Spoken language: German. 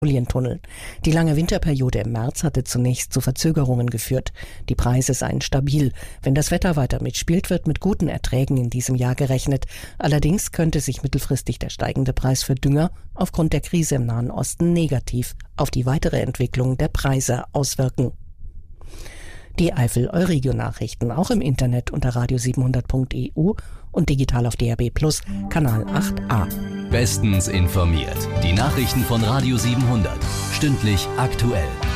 Tunnel. Die lange Winterperiode im März hatte zunächst zu Verzögerungen geführt. Die Preise seien stabil. Wenn das Wetter weiter mitspielt, wird mit guten Erträgen in diesem Jahr gerechnet. Allerdings könnte sich mittelfristig der steigende Preis für Dünger aufgrund der Krise im Nahen Osten negativ auf die weitere Entwicklung der Preise auswirken. Die Eifel-Euregio-Nachrichten auch im Internet unter radio700.eu und digital auf DAB+ Kanal 8a. Bestens informiert. Die Nachrichten von Radio 700. Stündlich aktuell.